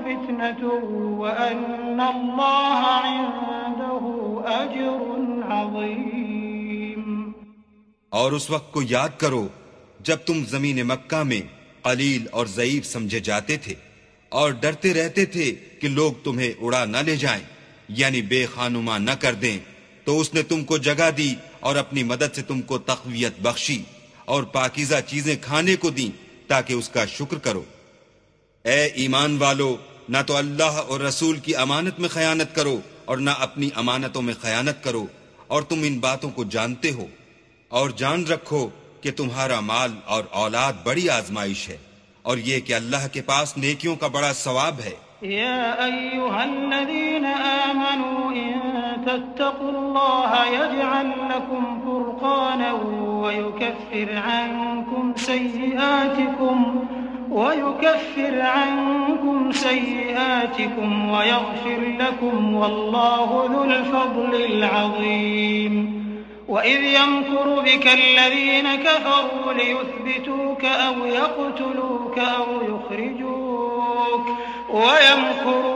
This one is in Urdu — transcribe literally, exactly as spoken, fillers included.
فتنة وأن الله عنده أجر عظيم۔ اور اس وقت کو یاد کرو جب تم زمین مکہ میں قلیل اور ضعیف سمجھے جاتے تھے اور ڈرتے رہتے تھے کہ لوگ تمہیں اڑا نہ لے جائیں، یعنی بے خانما نہ کر دیں، تو اس نے تم کو جگہ دی اور اپنی مدد سے تم کو تقویت بخشی اور پاکیزہ چیزیں کھانے کو دیں تاکہ اس کا شکر کرو۔ اے ایمان والو، نہ تو اللہ اور رسول کی امانت میں خیانت کرو اور نہ اپنی امانتوں میں خیانت کرو، اور تم ان باتوں کو جانتے ہو، اور جان رکھو کہ تمہارا مال اور اولاد بڑی آزمائش ہے، اور یہ کہ اللہ کے پاس نیکیوں کا بڑا ثواب ہے۔ يا أيها الذين آمنوا إن تتقوا الله يجعل لكم فرقانا ويكفر عنكم سيئاتكم ويكفر عنكم سيئاتكم ويغفر لكم والله ذو الفضل العظيم۔ وإذ يمكر بك الذين كفروا ليثبتوك أو يقتلوك أو يخرجوك ويمكرون